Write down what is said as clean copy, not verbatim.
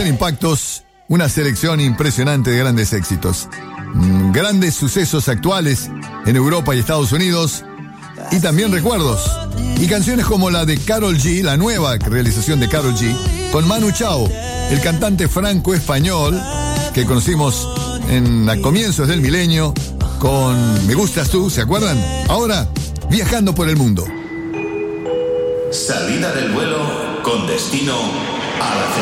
Generación Impactos, una selección impresionante de grandes éxitos. Grandes sucesos actuales en Europa y Estados Unidos. Y también recuerdos. Y canciones como la de Karol G, la nueva realización de Karol G, con Manu Chao, el cantante franco-español que conocimos a comienzos del milenio, con Me Gustas Tú, ¿se acuerdan? Ahora, viajando por el mundo. Salida del vuelo con destino a la